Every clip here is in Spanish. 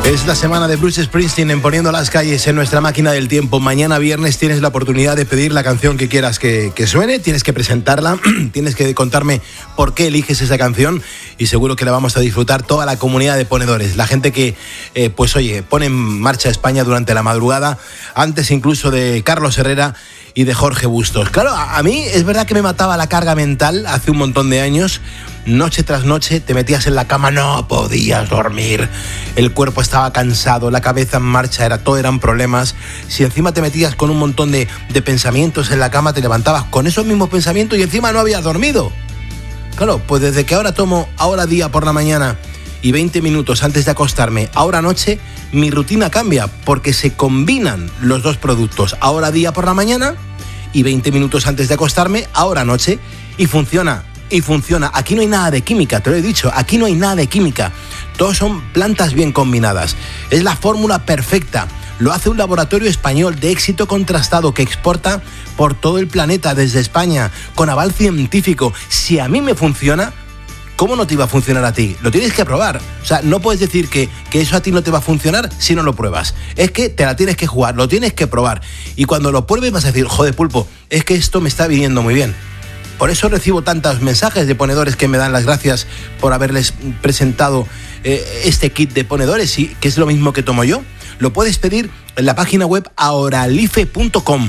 Es la semana de Bruce Springsteen en Poniendo las Calles en nuestra máquina del tiempo. Mañana viernes tienes la oportunidad de pedir la canción que quieras que suene, tienes que presentarla, tienes que contarme por qué eliges esa canción y seguro que la vamos a disfrutar toda la comunidad de ponedores, la gente que, pone en marcha España durante la madrugada, antes incluso de Carlos Herrera y de Jorge Bustos. Claro, a mí es verdad que me mataba la carga mental hace un montón de años. Noche tras noche te metías en la cama, no podías dormir, el cuerpo estaba cansado, la cabeza en marcha, todo eran problemas. Si encima te metías con un montón de pensamientos en la cama, te levantabas con esos mismos pensamientos y encima no habías dormido. Claro, pues desde que ahora tomo ahora día por la mañana y 20 minutos antes de acostarme, ahora noche, mi rutina cambia porque se combinan los dos productos, ahora día por la mañana y 20 minutos antes de acostarme, ahora noche, y funciona. Aquí no hay nada de química, te lo he dicho, aquí no hay nada de química. Todos son plantas bien combinadas. Es la fórmula perfecta. Lo hace un laboratorio español de éxito contrastado que exporta por todo el planeta desde España, con aval científico. Si a mí me funciona, ¿cómo no te iba a funcionar a ti? Lo tienes que probar. O sea, no puedes decir que eso a ti no te va a funcionar si no lo pruebas. Es que te la tienes que jugar, lo tienes que probar. Y cuando lo pruebes vas a decir, joder, Pulpo, es que esto me está viniendo muy bien. Por eso recibo tantos mensajes de ponedores que me dan las gracias por haberles presentado este kit de ponedores, y que es lo mismo que tomo yo. Lo puedes pedir en la página web ahoralife.com.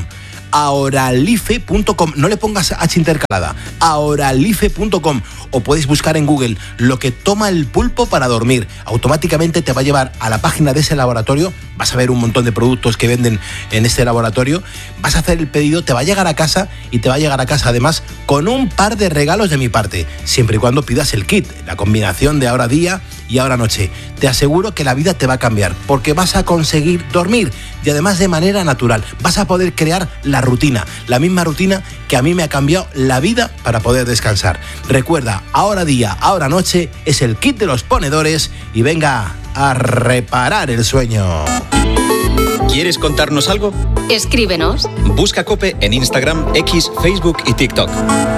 ahoralife.com, no le pongas H intercalada, ahoralife.com, o puedes buscar en Google lo que toma el pulpo para dormir. Automáticamente te va a llevar a la página de ese laboratorio, vas a ver un montón de productos que venden en este laboratorio, vas a hacer el pedido, te va a llegar a casa, y te va a llegar a casa además con un par de regalos de mi parte, siempre y cuando pidas el kit, la combinación de ahora día y ahora noche. Te aseguro que la vida te va a cambiar, porque vas a conseguir dormir, y además de manera natural. Vas a poder crear la rutina, la misma rutina que a mí me ha cambiado la vida para poder descansar. Recuerda, ahora día, ahora noche es el kit de los ponedores, y venga a reparar el sueño. ¿Quieres contarnos algo? Escríbenos. Busca COPE en Instagram, X, Facebook y TikTok.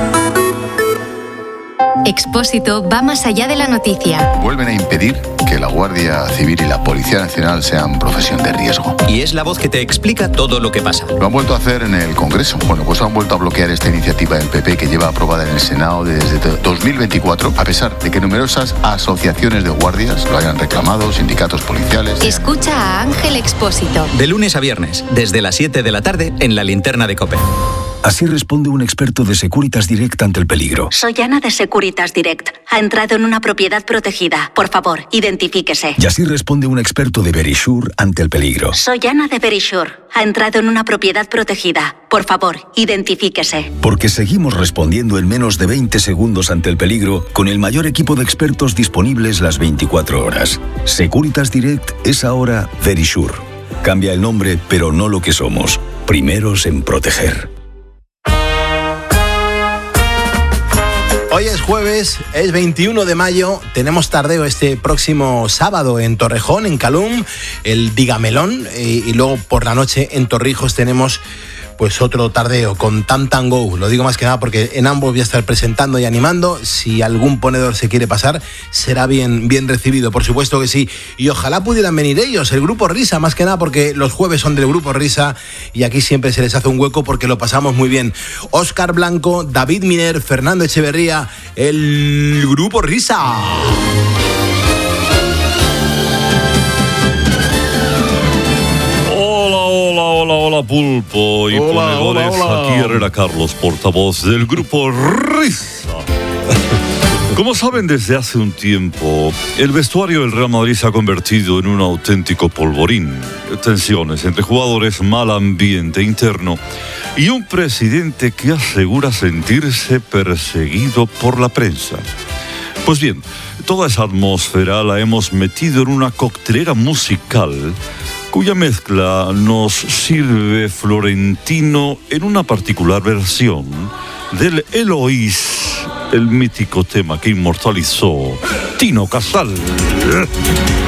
Expósito va más allá de la noticia. Vuelven a impedir que la Guardia Civil y la Policía Nacional sean profesión de riesgo. Y es la voz que te explica todo lo que pasa. Lo han vuelto a hacer en el Congreso. Bueno, pues han vuelto a bloquear esta iniciativa del PP que lleva aprobada en el Senado desde 2024, a pesar de que numerosas asociaciones de guardias lo hayan reclamado, sindicatos policiales. Escucha a Ángel Expósito. De lunes a viernes, desde las 7 de la tarde, en la linterna de COPE. Así responde un experto de Securitas Direct ante el peligro. Soy Ana de Securitas Direct. Ha entrado en una propiedad protegida. Por favor, identifíquese. Y así responde un experto de Verisure ante el peligro. Soy Ana de Verisure. Ha entrado en una propiedad protegida. Por favor, identifíquese. Porque seguimos respondiendo en menos de 20 segundos ante el peligro, con el mayor equipo de expertos disponibles las 24 horas. Securitas Direct es ahora Verisure. Cambia el nombre, pero no lo que somos. Primeros en proteger. Hoy es jueves, es 21 de mayo, tenemos tardeo este próximo sábado en Torrejón, en Calum, el Digamelón, y luego por la noche en Torrijos tenemos pues otro tardeo con Tam Tam Go. Lo digo más que nada porque en ambos voy a estar presentando y animando. Si algún ponedor se quiere pasar, será bien recibido, por supuesto que sí. Y ojalá pudieran venir ellos, el Grupo Risa, más que nada porque los jueves son del Grupo Risa y aquí siempre se les hace un hueco porque lo pasamos muy bien. Óscar Blanco, David Miner, Fernando Echeverría, el Grupo Risa. Hola Pulpo y ponedores, hola. Aquí Herrera Carlos, portavoz del Grupo Risa. Como saben, desde hace un tiempo, el vestuario del Real Madrid se ha convertido en un auténtico polvorín. Tensiones entre jugadores, mal ambiente interno y un presidente que asegura sentirse perseguido por la prensa. Pues bien, toda esa atmósfera la hemos metido en una coctelera musical cuya mezcla nos sirve Florentino en una particular versión del Eloís, el mítico tema que inmortalizó Tino Casal.